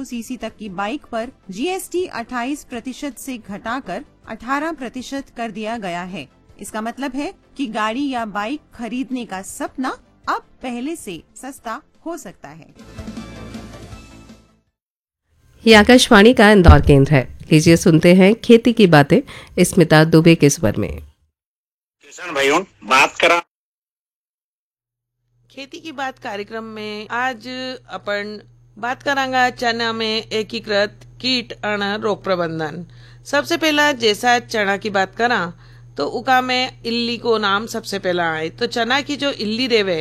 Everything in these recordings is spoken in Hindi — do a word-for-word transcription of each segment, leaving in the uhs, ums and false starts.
सौ सीसी तक की बाइक पर जीएसटी अट्ठाईस प्रतिशत से घटाकर अठारह प्रतिशत कर दिया गया है। इसका मतलब है कि गाड़ी या बाइक खरीदने का सपना अब पहले से सस्ता हो सकता है। ये आकाशवाणी का इंदौर केंद्र है। लीजिए सुनते हैं खेती की बातें स्मिता दुबे के स्वर में। किसान भाइयों, बात करा खेती की बात कार्यक्रम में आज अपन बात करांगा चना में एकीकृत कीट अण रोग प्रबंधन। सबसे पहला जैसा चना की बात करा तो उका में इल्ली को नाम सबसे पहला आए। तो चना की जो इल्ली रेवे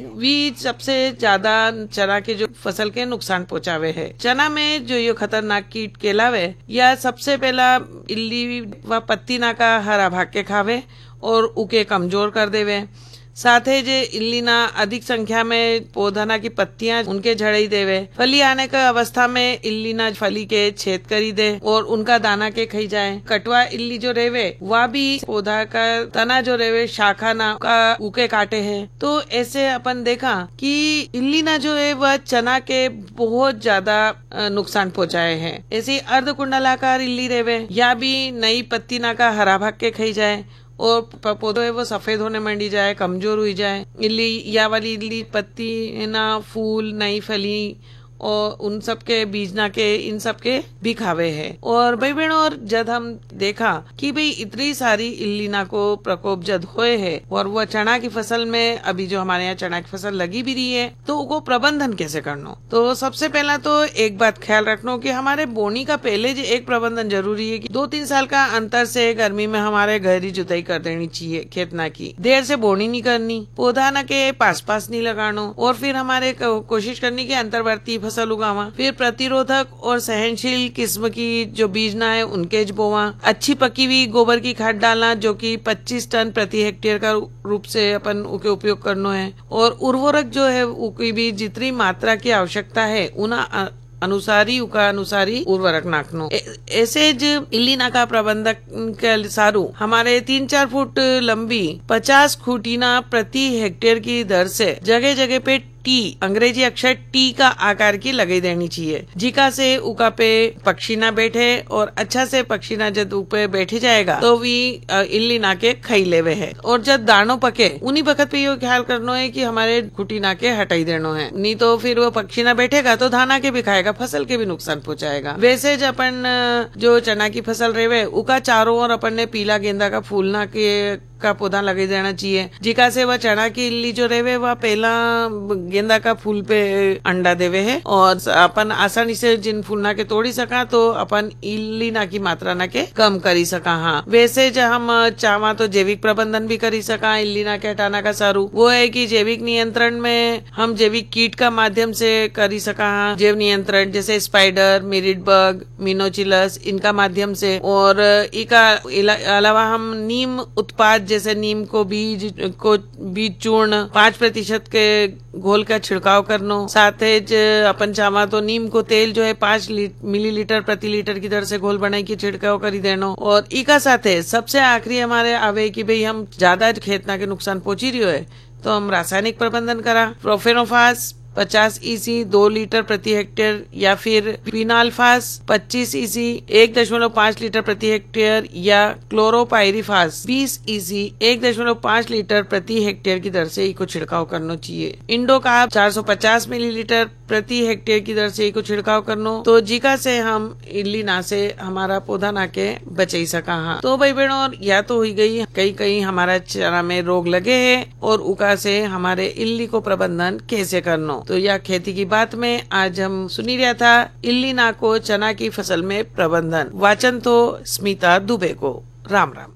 वी सबसे ज्यादा चना के जो फसल के नुकसान पहुंचावे है। चना में जो ये खतरनाक कीट केलावे या सबसे पहला इल्ली व पत्ती ना का हरा भाग के खावे और उके कमजोर कर देवे। साथ ही जे इल्ली ना अधिक संख्या में पौधा की पत्तियां उनके झड़ई देवे। फली आने का अवस्था में इल्ली ना फली के छेद करी दे और उनका दाना के खाई जाए। कटवा इल्ली जो रेवे वह भी पौधा का तना जो रेवे शाखा ना का उके काटे है। तो ऐसे अपन देखा कि इल्ली ना जो है वह चना के बहुत ज्यादा नुकसान पहुँचाए है। ऐसी अर्ध कुंडलाकार इल्ली रेवे या भी नई पत्ती ना का हरा भाग के खाई जाए और पौधो है वो सफेद होने मंडी जाए, कमजोर हुई जाए। इल्ली या वाली इल्ली पत्ती ना फूल नई फली और उन सब के बीज ना के इन सब के भी खावे है। और भाई बहनों, और जब हम देखा कि भाई इतनी सारी इल्ली ना को प्रकोप जद होए है और वो चना की फसल में अभी जो हमारे यहाँ चना की फसल लगी भी रही है तो उसको प्रबंधन कैसे करना। तो सबसे पहला तो एक बात ख्याल रखना कि हमारे बोनी का पहले जो एक प्रबंधन जरूरी है कि दो तीन साल का अंतर से गर्मी में हमारे गहरी जुताई कर देनी चाहिए। खेत ना की देर से बोनी नहीं करनी, पौधा ना के पास पास नहीं लगाना और फिर हमारे कोशिश करनी की अंतर्वर्ती फसल उगावा। फिर प्रतिरोधक और सहनशील किस्म की जो बीज ना है उनके बोवा। अच्छी पकी हुई गोबर की खाद डालना जो कि पच्चीस टन प्रति हेक्टेयर का रूप से अपन उके उपयोग करना है। और उर्वरक जो है उकी भी जितनी मात्रा की आवश्यकता है उना अनुसारी उका अनुसारी उर्वरक नाखनो। ऐसे जो इल्ली नाका प्रबंधक के सारू हमारे तीन चार फुट लंबी पचास खूटीना प्रति हेक्टेयर की दर से जगह जगह पे टी अंग्रेजी अक्षर टी का आकार की लगाई देनी चाहिए, जिका से उका पे पक्षी ना बैठे और अच्छा से पक्षी ना जब ऊपर बैठे जाएगा तो वी इल्ली ना के खाई लेवे है। और जब दानों पके उन्हीं वक्त पे ये ख्याल करना है कि हमारे खुटी ना के हटाई देना है, नहीं तो फिर वो पक्षी ना बैठेगा तो धाना के भी खाएगा, फसल के भी नुकसान पहुँचाएगा। वैसे जब अपन जो चना की फसल रेवे उका चारों ओर अपन ने पीला गेंदा का फूल ना के का पौधा लगा देना चाहिए, जिका से वह चना की इल्ली जो रेवे वह पहला गेंदा का फूल पे अंडा देवे है और अपन आसानी से जिन फूल ना के तोड़ी सका तो अपन इल्ली ना की मात्रा ना के कम करी सका। हाँ, वैसे जब हम चावा तो जैविक प्रबंधन भी करी सका इल्ली ना के हटाना का सारू वो है कि जैविक नियंत्रण में हम जैविक कीट का माध्यम से करी सका। हाँ, जैव नियंत्रण जैसे स्पाइडर, मिरिड बग, मिनोचिलस इनका माध्यम से। और इका अलावा हम नीम उत्पाद जैसे नीम को बीज को बीज चूर्ण पाँच प्रतिशत के घोल का छिड़काव करना। साथ ही अपन चावा तो नीम को तेल जो है पाँच मिलीलीटर प्रति लीटर की दर से घोल बनाई के छिड़काव करी देना। और इका साथ है सबसे आखिरी हमारे आवे कि भाई हम ज्यादा खेतना के नुकसान पहुंची रही है तो हम रासायनिक प्रबंधन करा। प्रोफेनोफास पचास ईसी दो लीटर प्रति हेक्टेयर या फिर फिनाल्फास पच्चीस ईसी एक दशमलव पाँच लीटर प्रति हेक्टेयर या क्लोरोपाइरिफास बीस ईसी एक दशमलव पाँच लीटर प्रति हेक्टेयर की दर से इको छिड़काव करना चाहिए। इंडोकार्ब चार सौ पचास मिलीलीटर प्रति हेक्टेयर की दर से इको छिड़काव करना तो जिका से हम इल्ली ना से हमारा पौधा ना के बचाई सका। हाँ, तो भाई बहनों, और या तो हुई गई कई कई हमारा चना में रोग लगे है और उका से हमारे इल्ली को प्रबंधन कैसे करना। तो यह खेती की बात में आज हम सुनी रहा था इल्ली ना को चना की फसल में प्रबंधन। वाचन तो स्मिता दुबे को। राम राम।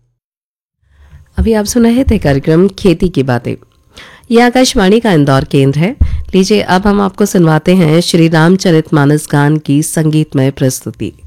अभी आप सुना है थे कार्यक्रम खेती की बातें। यह आकाशवाणी का इंदौर केंद्र है। लीजिए अब हम आपको सुनवाते हैं श्री रामचरितमानस गान की संगीतमय प्रस्तुति।